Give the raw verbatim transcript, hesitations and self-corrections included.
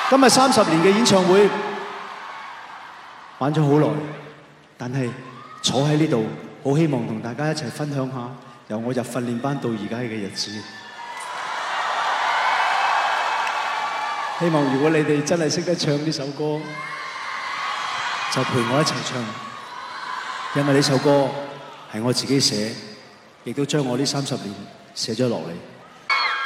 今日三十年嘅演唱會玩咗好耐，但係坐喺呢度，好希望同大家一齊分享下由我入訓練班到而家嘅日子。希望如果你哋真係識得唱呢首歌，就陪我一齊唱，因為呢首歌係我自己寫，亦都將我呢三十年寫咗落嚟。